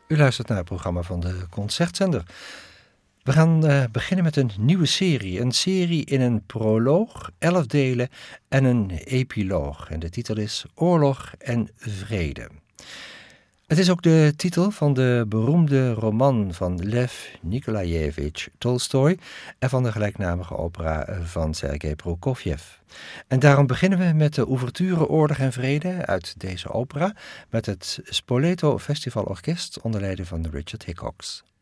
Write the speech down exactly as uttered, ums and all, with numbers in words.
U luistert naar het programma van de Concertzender. We gaan uh, beginnen met een nieuwe serie. Een serie in een proloog, elf delen en een epiloog. En de titel is Oorlog en Vrede. Het is ook de titel van de beroemde roman van Lev Nikolajevich Tolstoj en van de gelijknamige opera van Sergei Prokofjev. En daarom beginnen we met de ouverture Oorlog en Vrede uit deze opera met het Spoleto Festival Orkest onder leiding van Richard Hickox.